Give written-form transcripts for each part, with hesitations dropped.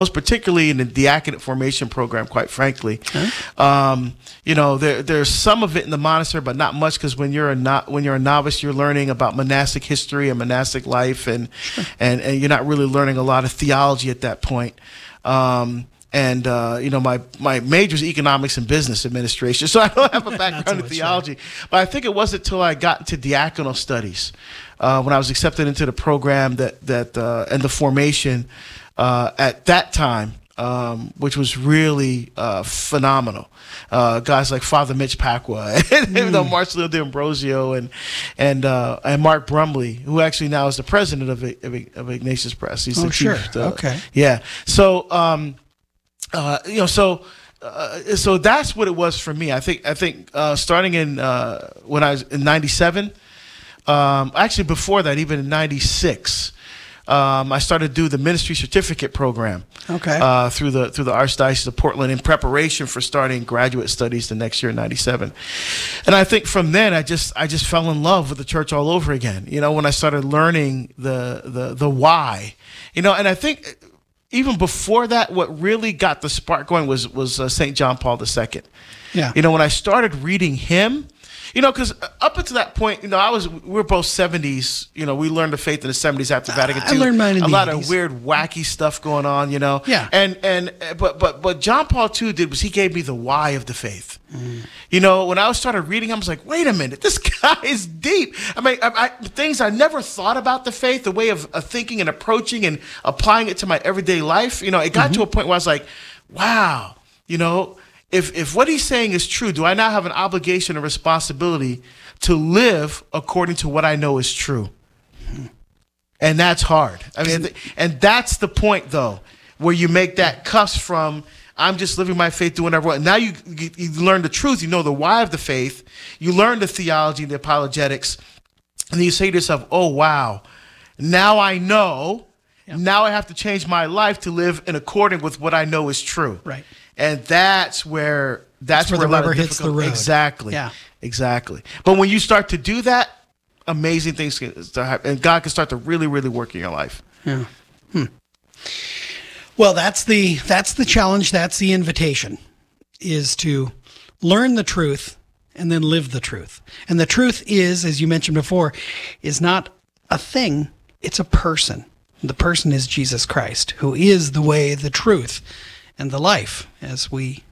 particularly in the diaconate formation program, quite frankly. There's some of it in the monastery, but not much, because when you're a novice, you're learning about monastic history and monastic life, and you're not really learning a lot of theology at that point. My major is economics and business administration, so I don't have a background in theology. But I think it wasn't until I got into diaconal studies, when I was accepted into the program and the formation at that time, which was really phenomenal. Guys like Father Mitch Pacwa, and Marcelino D'Ambrosio, and Mark Brumley, who actually now is the president of Ignatius Press. He's the chief. Okay. Yeah. So. So that's what it was for me. I think starting in when I was in '97, actually before that, even in '96, I started to do the ministry certificate program. Okay. Through the Archdiocese of Portland in preparation for starting graduate studies the next year in '97, and I think from then I just fell in love with the church all over again. When I started learning the why, and I think. Even before that, what really got the spark going was St. John Paul II. Yeah. When I started reading him, because up until that point, we were both 70s. We learned the faith in the 70s after Vatican II. I learned mine in a the lot 80s. of weird, wacky stuff going on. Yeah. But John Paul II did was he gave me the why of the faith. When I started reading, I was like, wait a minute, this guy is deep. I mean, things I never thought about the faith, the way of thinking and approaching and applying it to my everyday life. It got to a point where I was like, wow, if what he's saying is true, do I now have an obligation and responsibility to live according to what I know is true? And that's hard. I mean, and that's the point, though, where you make that cusp from I'm just living my faith, doing whatever. Now you learn the truth. You know the why of the faith. You learn the theology, the apologetics, and then you say to yourself, "Oh wow, now I know. Yep. Now I have to change my life to live in accordance with what I know is true." Right. And that's where the rubber hits the road. Exactly. Yeah. Exactly. But when you start to do that, amazing things can start happening, and God can start to really, really work in your life. Yeah. Well, that's the challenge. That's the invitation, is to learn the truth and then live the truth. And the truth is, as you mentioned before, is not a thing. It's a person. The person is Jesus Christ, who is the way, the truth, and the life, as he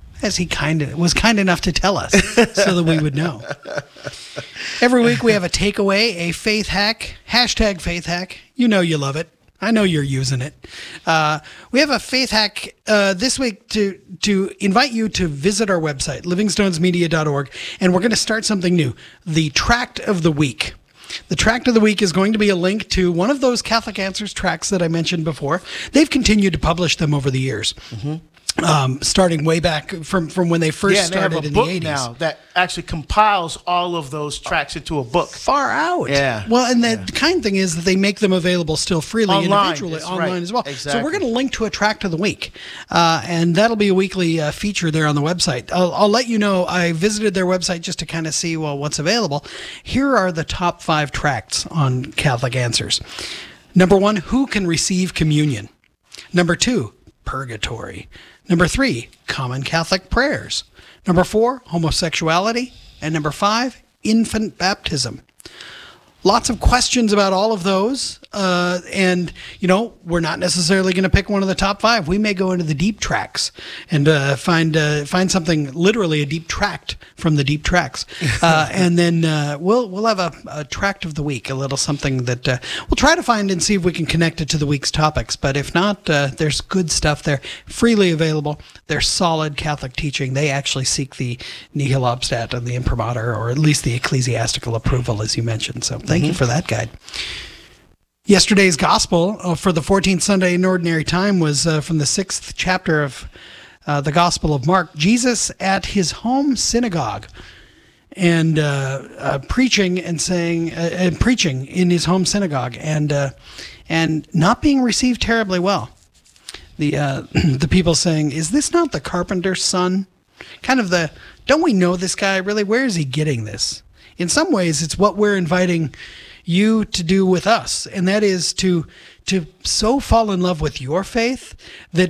was kind enough to tell us, so that we would know. Every week we have a takeaway, a faith hack, hashtag faith hack. You know you love it. I know you're using it. We have a faith hack this week to invite you to visit our website, livingstonesmedia.org, and we're going to start something new, the Tract of the Week. The Tract of the Week is going to be a link to one of those Catholic Answers tracts that I mentioned before. They've continued to publish them over the years. Starting way back from when they first started in the 80s. They have a book now that actually compiles all of those tracts into a book. Far out. Yeah. Well, and the kind thing is that they make them available still freely individually online as well. Exactly. So we're going to link to a Tract of the Week, and that'll be a weekly feature there on the website. I'll let you know. I visited their website just to kind of see what's available. Here are the top 5 tracts on Catholic Answers. Number 1, who can receive communion? Number 2, purgatory. Number 3, common Catholic prayers. Number 4, homosexuality. And number 5, infant baptism. Lots of questions about all of those. And, we're not necessarily going to pick one of the top 5. We may go into the deep tracts and find something, literally a deep tract from the deep tracts. And then we'll have a tract of the week, a little something that we'll try to find and see if we can connect it to the week's topics. But if not, there's good stuff there, freely available. They're solid Catholic teaching. They actually seek the nihil obstat and the imprimatur, or at least the ecclesiastical approval, as you mentioned. So thank you for that guide. Yesterday's gospel for the 14th Sunday in Ordinary Time was from the 6th chapter of the Gospel of Mark. Jesus at his home synagogue, and preaching and saying, preaching in his home synagogue, and not being received terribly well. The people saying, "Is this not the carpenter's son?" Kind of don't we know this guy really? Where is he getting this? In some ways, it's what we're inviting you to do with us, and that is to so fall in love with your faith that